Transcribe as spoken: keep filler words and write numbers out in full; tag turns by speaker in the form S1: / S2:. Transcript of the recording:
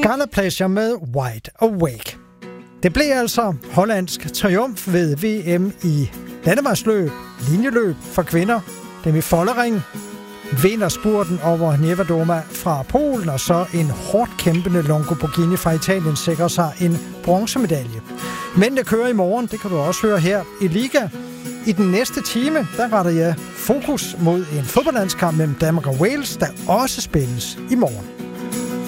S1: Scarlet Pleasure med Wide Awake. Det blev altså hollandsk triumf ved V M i landevejsløb, linjeløb for kvinder, dem i Follering, vinder spurten over Niewiadoma fra Polen, og så en hårdt kæmpende Longo Borghini fra Italien sikrer sig en bronzemedalje. Men det kører i morgen, det kan du også høre her i Liga. I den næste time, der retter jeg fokus mod en fodboldlandskamp mellem Danmark og Wales, der også spilles i morgen.